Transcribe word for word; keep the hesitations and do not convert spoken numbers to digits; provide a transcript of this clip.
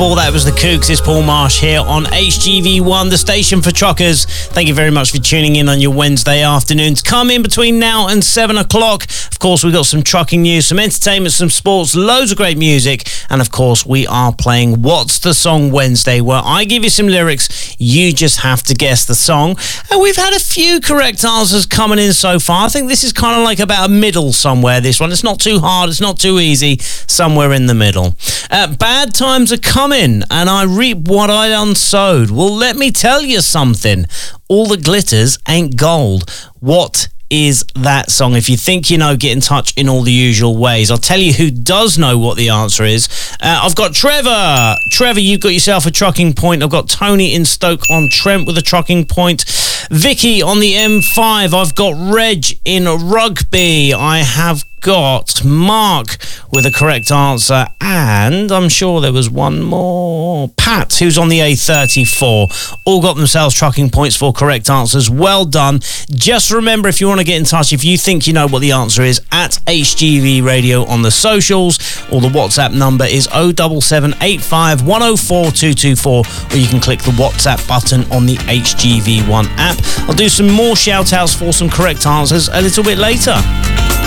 Before that was the Kooks. It's Paul Marsh here on H G V one, the station for truckers. Thank you very much for tuning in on your Wednesday afternoons. Come in between now and seven o'clock. Of course, we've got some trucking news, some entertainment, some sports, loads of great music. And of course, we are playing What's the Song Wednesday, where I give you some lyrics. You just have to guess the song. And we've had a few correct answers coming in so far. I think this is kind of like about a middle somewhere, this one. It's not too hard, it's not too easy, somewhere in the middle. Uh, bad times are coming, and I reap what I unsowed. Well, let me tell you something. All the glitters ain't gold. What is that song? If you think you know, get in touch in all the usual ways. I'll tell you who does know what the answer is. Uh, I've got Trevor. Trevor, you've got yourself a trucking point. I've got Tony in Stoke-on-Trent with a trucking point. Vicky on the M five. I've got Reg in Rugby. I have got Mark with a correct answer, and I'm sure there was one more. Pat, who's on the A thirty-four. All got themselves trucking points for correct answers. Well done. Just remember, if you want to get in touch, if you think you know what the answer is, at H G V Radio on the socials, or the WhatsApp number is oh seven seven eight five one oh four two two four, or you can click the WhatsApp button on the H G V one app. I'll do some more shout outs for some correct answers a little bit later.